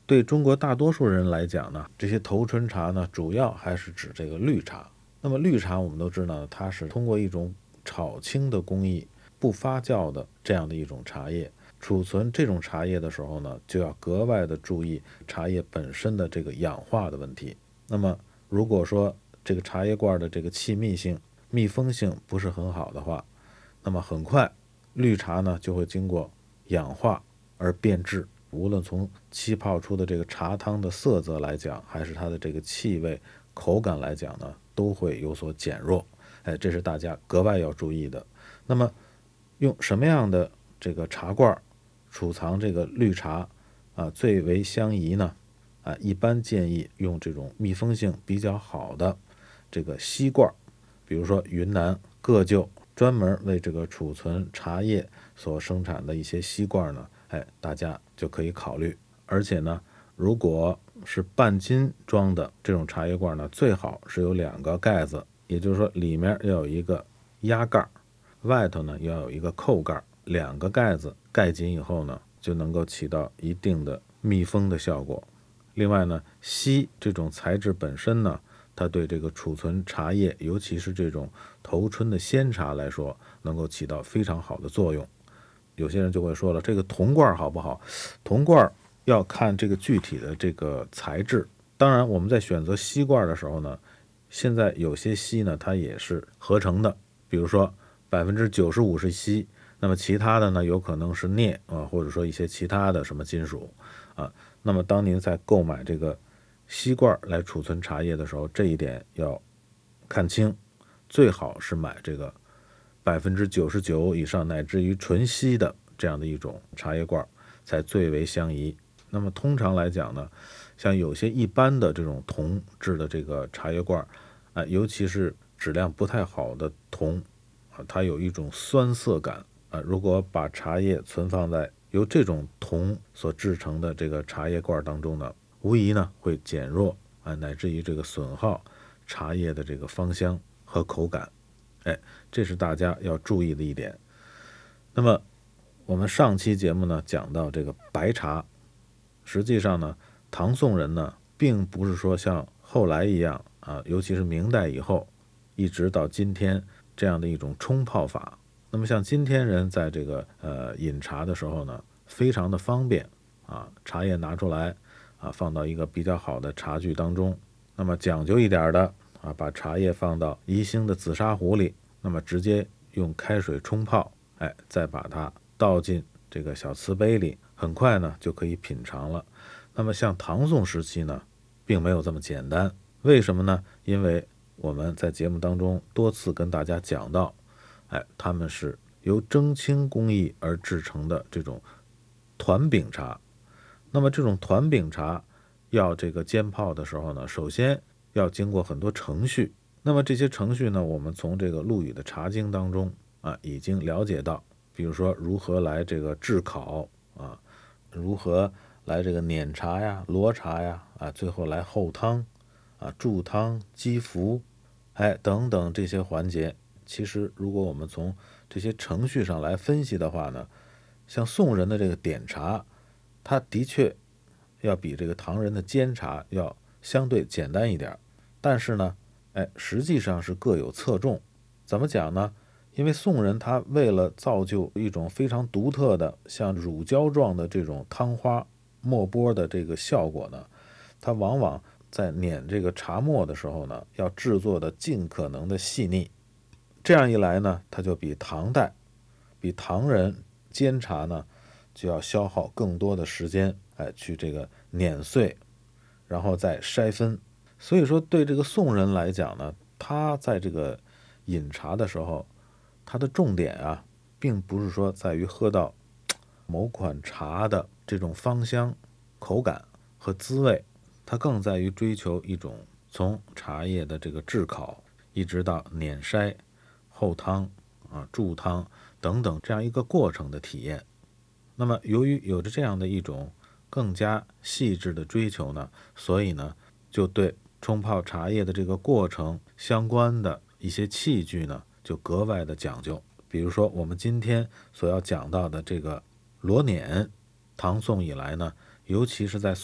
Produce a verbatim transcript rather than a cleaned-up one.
对中国大多数人来讲呢，这些头春茶呢，主要还是指这个绿茶。那么绿茶我们都知道，它是通过一种炒青的工艺，不发酵的这样的一种茶叶。储存这种茶叶的时候呢，就要格外的注意茶叶本身的这个氧化的问题。那么如果说这个茶叶罐的这个气密性、密封性不是很好的话，那么很快绿茶呢就会经过氧化而变质。无论从沏泡出的这个茶汤的色泽来讲，还是它的这个气味、口感来讲呢，都会有所减弱。哎，这是大家格外要注意的。那么，用什么样的这个茶罐储藏这个绿茶啊最为相宜呢？啊，一般建议用这种密封性比较好的这个锡罐，比如说云南个旧专门为这个储存茶叶所生产的一些锡罐呢。哎，大家就可以考虑。而且呢，如果是半斤装的这种茶叶罐呢，最好是有两个盖子，也就是说里面要有一个压盖，外头呢要有一个扣盖，两个盖子盖紧以后呢，就能够起到一定的密封的效果。另外呢，锡这种材质本身呢，它对这个储存茶叶，尤其是这种头春的鲜茶来说，能够起到非常好的作用。有些人就会说了，这个铜罐好不好？铜罐要看这个具体的这个材质。当然我们在选择锡罐的时候呢，现在有些锡呢它也是合成的，比如说百分之九十五是锡，那么其他的呢有可能是镍啊，或者说一些其他的什么金属啊。那么当您在购买这个锡罐来储存茶叶的时候，这一点要看清，最好是买这个百分之九十九以上乃至于纯锡的这样的一种茶叶罐才最为相宜。那么通常来讲呢，像有些一般的这种铜制的这个茶叶罐啊，尤其是质量不太好的铜啊，它有一种酸涩感啊。如果把茶叶存放在由这种铜所制成的这个茶叶罐当中呢，无疑呢会减弱啊，乃至于这个损耗茶叶的这个芳香和口感。哎，这是大家要注意的一点。那么我们上期节目呢讲到这个白茶，实际上呢，唐宋人呢并不是说像后来一样啊，尤其是明代以后，一直到今天这样的一种冲泡法。那么像今天人在这个呃饮茶的时候呢，非常的方便啊，茶叶拿出来啊，放到一个比较好的茶具当中。那么讲究一点的啊，把茶叶放到宜兴的紫砂壶里，那么直接用开水冲泡，哎，再把它倒进这个小瓷杯里，很快呢就可以品尝了。那么像唐宋时期呢，并没有这么简单。为什么呢？因为我们在节目当中多次跟大家讲到，哎，他们是由蒸青工艺而制成的这种团饼茶。那么这种团饼茶要这个煎泡的时候呢，首先要经过很多程序。那么这些程序呢，我们从这个陆羽的茶经当中啊已经了解到，比如说如何来这个炙烤啊，如何来这个碾茶呀、罗茶呀啊，最后来后汤啊、注汤、积服，哎等等这些环节。其实如果我们从这些程序上来分析的话呢，像宋人的这个点茶，它的确要比这个唐人的煎茶要相对简单一点，但是呢，哎，实际上是各有侧重。怎么讲呢？因为宋人他为了造就一种非常独特的像乳胶状的这种汤花沫波的这个效果呢，他往往在碾这个茶末的时候呢，要制作的尽可能的细腻。这样一来呢，它就比唐代比唐人煎茶呢就要消耗更多的时间，哎，去这个碾碎，然后再筛分。所以说对这个宋人来讲呢，他在这个饮茶的时候，他的重点啊，并不是说在于喝到某款茶的这种芳香、口感和滋味，它更在于追求一种从茶叶的这个炙烤，一直到碾筛、后汤啊、注汤等等这样一个过程的体验。那么由于有着这样的一种更加细致的追求呢，所以呢，就对冲泡茶叶的这个过程相关的一些器具呢，就格外的讲究。比如说我们今天所要讲到的这个罗碾，唐宋以来呢，尤其是在